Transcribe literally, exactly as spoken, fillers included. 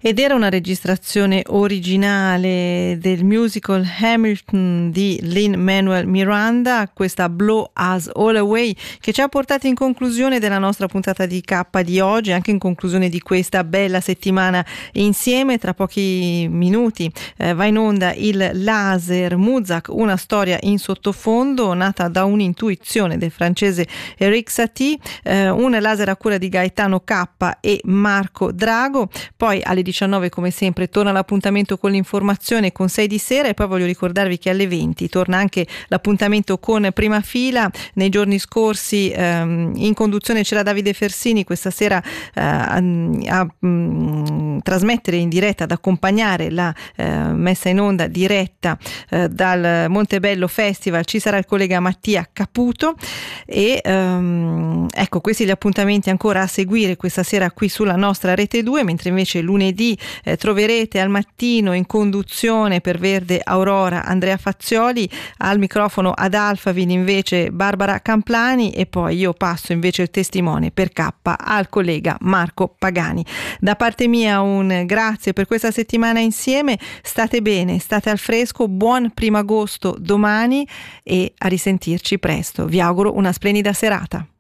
Ed era una registrazione originale del musical Hamilton di Lin-Manuel Miranda, questa Blow Us All Away, che ci ha portati in conclusione della nostra puntata di K di oggi, anche in conclusione di questa bella settimana insieme. Tra pochi minuti eh, va in onda il Laser Muzak, una storia in sottofondo nata da un'intuizione del francese Eric Satie, eh, un laser a cura di Gaetano K e Marco Drago. Poi alle diciannove come sempre torna l'appuntamento con l'informazione con sei di sera, e poi voglio ricordarvi che alle venti torna anche l'appuntamento con Prima Fila. Nei giorni scorsi ehm, in conduzione c'era Davide Fersini, questa sera eh, a, a mh, trasmettere in diretta, ad accompagnare la eh, messa in onda diretta eh, dal Montebello Festival ci sarà il collega Mattia Caputo. E ehm, ecco, questi gli appuntamenti ancora a seguire questa sera qui sulla nostra Rete due, mentre invece lunedì eh, troverete al mattino in conduzione per Verde Aurora Andrea Fazzioli, al microfono ad Alphaville invece Barbara Camplani, e poi io passo invece il testimone per K al collega Marco Pagani. Da parte mia un grazie per questa settimana insieme, state bene, state al fresco, buon primo agosto domani e a risentirci presto. Vi auguro una splendida serata.